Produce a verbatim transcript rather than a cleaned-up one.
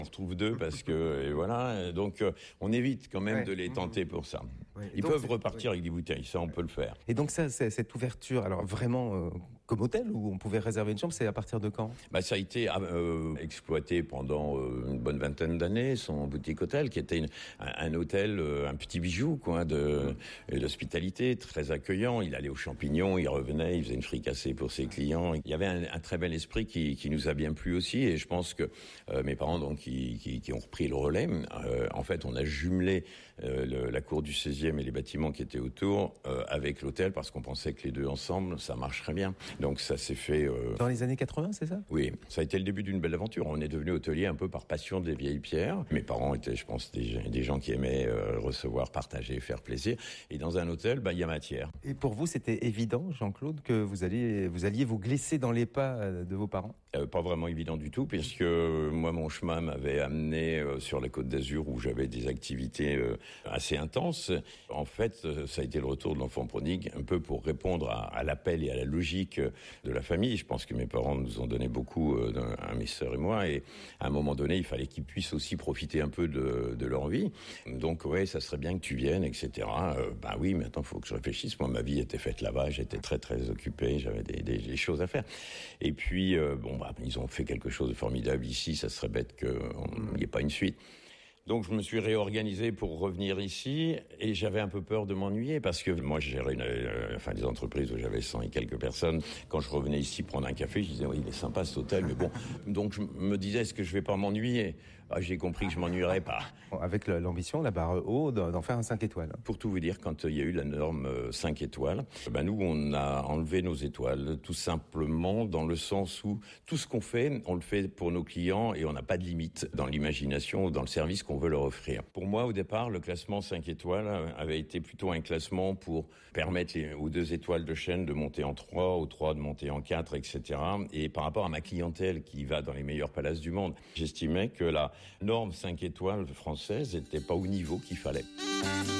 On se trouve deux parce que, et voilà, donc euh, on évite quand même Ouais. de les tenter pour ça. Ouais. Ils Donc, peuvent c'est- repartir ouais. avec des bouteilles, ça on peut le faire. Et donc ça, c'est, cette ouverture, alors vraiment euh, comme hôtel où on pouvait réserver une chambre, c'est à partir de quand? Bah, ça a été euh, exploité pendant euh, une bonne vingtaine d'années, son boutique hôtel, qui était une, un, un hôtel, euh, un petit bijou, quoi, de euh, d'hospitalité, très accueillant. Il allait aux champignons, il revenait, il faisait une fricassée pour ses clients. Il y avait un, un très bel esprit qui, qui nous a bien plu aussi, et je pense que euh, mes parents, donc, qui, qui, qui ont repris le relais. Euh, en fait, on a jumelé euh, le, la cour du seizième et les bâtiments qui étaient autour euh, avec l'hôtel, parce qu'on pensait que les deux ensemble, ça marcherait bien. Donc ça s'est fait... Euh, Dans les années quatre-vingts, c'est ça? Oui, ça a été le début d'une belle aventure. On est devenu hôtelier un peu par passion des vieilles pierres. Mes parents étaient, je pense, des, des gens qui aimaient euh, recevoir, partager, faire plaisir. Et dans un hôtel, bah, il y a matière. Et pour vous, c'était évident, Jean-Claude, que vous alliez, vous alliez vous glisser dans les pas de vos parents? Euh, pas vraiment évident du tout, puisque euh, moi, mon chemin m'avait amené euh, sur la Côte d'Azur où j'avais des activités euh, assez intenses. En fait, euh, ça a été le retour de l'enfant prodigue, un peu pour répondre à, à l'appel et à la logique euh, de la famille. Je pense que mes parents nous ont donné beaucoup, euh, à mes sœurs et moi, et à un moment donné, il fallait qu'ils puissent aussi profiter un peu de, de leur vie. Donc, ouais, ça serait bien que tu viennes, et cetera. Euh, bah oui, mais attends, faut que je réfléchisse. Moi, ma vie était faite là-bas, j'étais très très occupé, j'avais des, des, des choses à faire. Et puis, euh, bon, bah, ils ont fait quelque chose de formidable ici, ça serait bête qu'il n'y ait pas une suite. Donc je me suis réorganisé pour revenir ici, et j'avais un peu peur de m'ennuyer, parce que moi je gérais une, euh, enfin des entreprises où j'avais cent et quelques personnes. Quand je revenais ici prendre un café, je disais oui, il est sympa cet hôtel, mais bon. Donc je me disais, est-ce que je vais pas m'ennuyer? Ah, j'ai compris que je m'ennuierais pas. Avec l'ambition, la barre haut, d'en faire un cinq étoiles. Pour tout vous dire, quand il y a eu la norme cinq étoiles, ben nous on a enlevé nos étoiles, tout simplement dans le sens où tout ce qu'on fait, on le fait pour nos clients, et on n'a pas de limite dans l'imagination ou dans le service qu'on veut leur offrir. Pour moi, au départ, le classement cinq étoiles avait été plutôt un classement pour permettre les, aux deux étoiles de chaîne de monter en trois, aux trois de monter en quatre, et cetera. Et par rapport à ma clientèle qui va dans les meilleurs palaces du monde, j'estimais que la norme cinq étoiles française n'était pas au niveau qu'il fallait.